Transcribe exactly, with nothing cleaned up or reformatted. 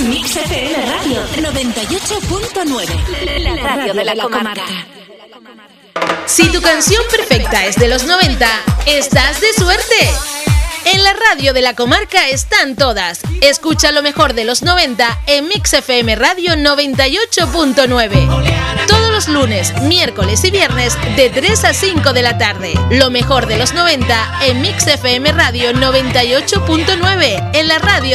Mix F M Radio noventa y ocho punto nueve. La radio de la comarca. Si tu canción perfecta es de los noventa, estás de suerte. En la radio de la comarca están todas. Escucha lo mejor de los noventa en Mix F M Radio noventa y ocho punto nueve. Todos los lunes, miércoles y viernes de tres a cinco de la tarde. Lo mejor de los noventa en Mix F M Radio noventa y ocho punto nueve. En la radio